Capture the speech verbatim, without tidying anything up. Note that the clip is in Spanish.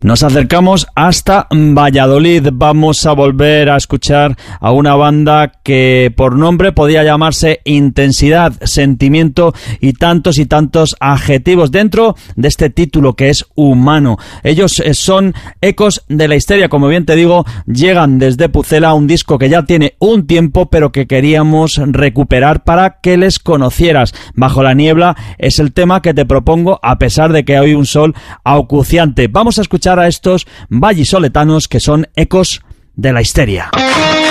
Nos acercamos hasta Valladolid. Vamos a volver a escuchar a una banda que por nombre podía llamarse Intensidad, Sentimiento y tantos y tantos adjetivos dentro de este título que es Humano. Ellos son Ecos de la Histeria, como bien te digo, llegan desde Pucela, un disco que ya tiene un tiempo pero que queríamos recuperar para que les conocieras. Bajo la niebla es el tema que te propongo a pesar de que hay un sol acuciante. Vamos a escuchar a estos vallisoletanos que son Ecos de la Histeria.